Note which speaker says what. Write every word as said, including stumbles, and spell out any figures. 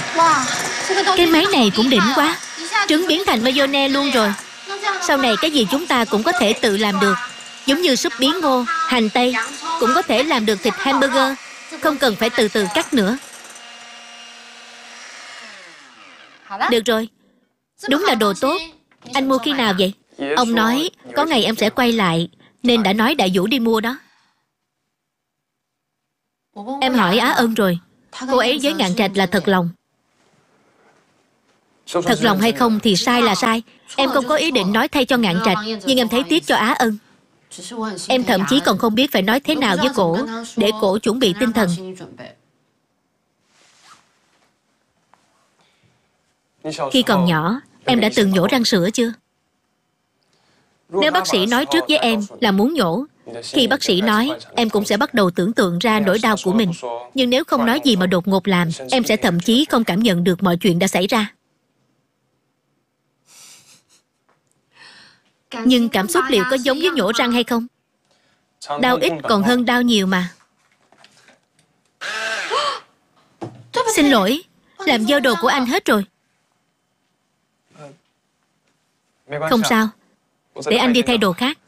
Speaker 1: Cái máy này cũng đỉnh quá, trứng biến thành mayonnaise luôn rồi. Sau này cái gì chúng ta cũng có thể tự làm được. Giống như súp bí ngô, hành tây, cũng có thể làm được thịt hamburger, không cần phải từ từ cắt nữa. Được rồi, đúng là đồ tốt. Anh mua khi nào vậy? Ông nói có ngày em sẽ quay lại, nên đã nói Đại Vũ đi mua đó. Em hỏi Á Ân rồi, cô ấy với Ngạn Trạch là thật lòng. Thật lòng hay không thì sai là sai. Em không có ý định nói thay cho Ngạn Trạch, nhưng em thấy tiếc cho Á Ân. Em thậm chí còn không biết phải nói thế nào với cổ, để cổ chuẩn bị tinh thần. Khi còn nhỏ, em đã từng nhổ răng sữa chưa? Nếu bác sĩ nói trước với em là muốn nhổ, khi bác sĩ nói, em cũng sẽ bắt đầu tưởng tượng ra nỗi đau của mình. Nhưng nếu không nói gì mà đột ngột làm, em sẽ thậm chí không cảm nhận được mọi chuyện đã xảy ra. Nhưng cảm xúc liệu có giống với nhổ răng hay không? Đau ít còn hơn đau nhiều mà. Xin lỗi, làm dơ đồ của anh hết rồi. Không sao, để anh đi thay đồ khác.